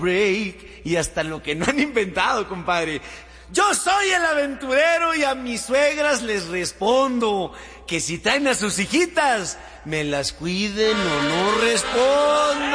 break y hasta lo que no han inventado, compadre. Yo soy el aventurero y a mis suegras les respondo que si traen a sus hijitas, me las cuiden o no respondo.